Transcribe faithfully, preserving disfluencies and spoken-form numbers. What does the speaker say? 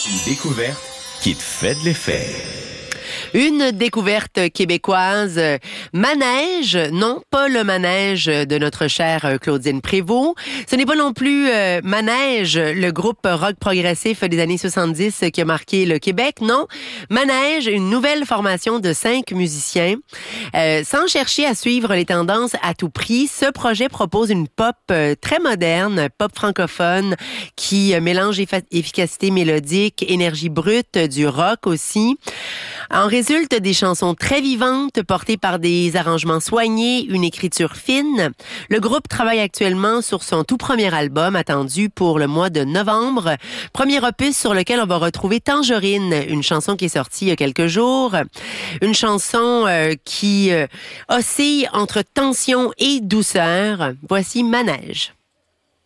Une découverte qui te fait de l'effet. Une découverte québécoise. Manège, non, pas le manège de notre chère Claudine Prévost. Ce n'est pas non plus euh, Manège, le groupe rock progressif des années soixante-dix qui a marqué le Québec. Non, Manège, une nouvelle formation de cinq musiciens. Euh, sans chercher à suivre les tendances à tout prix, ce projet propose une pop euh, très moderne, pop francophone, qui euh, mélange effa- efficacité mélodique, énergie brute, du rock aussi. En résulte des chansons très vivantes, portées par des arrangements soignés, une écriture fine. Le groupe travaille actuellement sur son tout premier album, attendu pour le mois de novembre. Premier opus sur lequel on va retrouver Tangerine, une chanson qui est sortie il y a quelques jours. Une chanson euh, qui euh, oscille entre tension et douceur. Voici Manège.